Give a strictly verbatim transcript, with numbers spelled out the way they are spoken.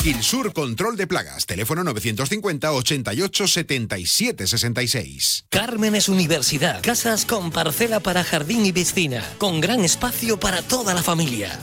Quilsur Control de Plagas. Teléfono novecientos cincuenta, ochenta y ocho, setenta y siete, sesenta y seis. Cármenes Universidad. Casas con parcela para jardín y piscina. Con gran espacio para toda la familia.